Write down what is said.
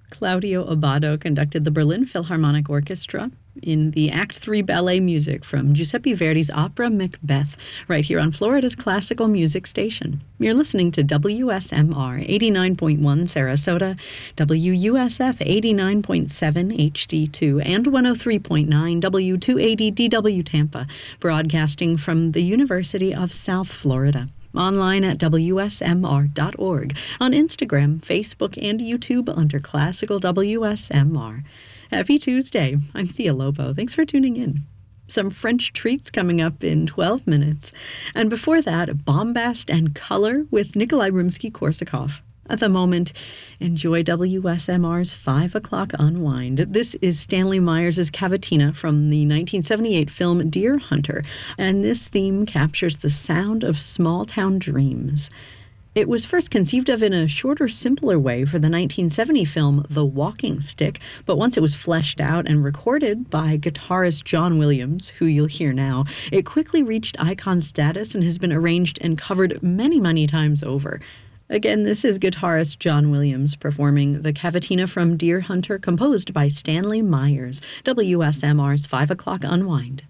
Claudio Abbado conducted the Berlin Philharmonic Orchestra in the Act 3 ballet music from Giuseppe Verdi's opera Macbeth, right here on Florida's classical music station. You're listening to WSMR 89.1 Sarasota, WUSF 89.7 HD2, and 103.9 W280 DW Tampa, broadcasting from the University of South Florida. Online at WSMR.org, on Instagram, Facebook, and YouTube under Classical WSMR. Happy Tuesday. I'm Thea Lobo. Thanks for tuning in. Some French treats coming up in 12 minutes. And before that, Bombast and Color with Nikolai Rimsky-Korsakov. At the moment, enjoy WSMR's 5 o'clock unwind. This is Stanley Myers' Cavatina from the 1978 film Deer Hunter, and this theme captures the sound of small-town dreams. It was first conceived of in a shorter, simpler way for the 1970 film The Walking Stick, but once it was fleshed out and recorded by guitarist John Williams, who you'll hear now, it quickly reached icon status and has been arranged and covered many, many times over. Again, this is guitarist John Williams performing the Cavatina from Deer Hunter, composed by Stanley Myers, WSMR's 5 o'clock unwind.